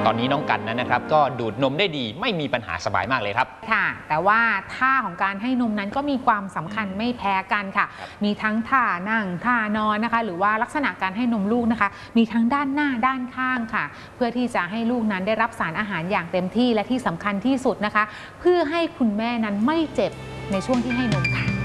ตอนนี้น้องกันนะครับก็ดูดนมได้ดีไม่มีปัญหาสบายมากเลยครับค่ะแต่ว่าท่าของการให้นมนั้นก็มีความสำคัญไม่แพ้กันค่ะมีทั้งท่านั่งท่านอนนะคะหรือว่าลักษณะการให้นมลูกนะคะมีทั้งด้านหน้าด้านข้างค่ะเพื่อที่จะให้ลูกนั้นได้รับสารอาหารอย่างเต็มที่และที่สำคัญที่สุดนะคะเพื่อให้คุณแม่นั้นไม่เจ็บในช่วงที่ให้นมค่ะ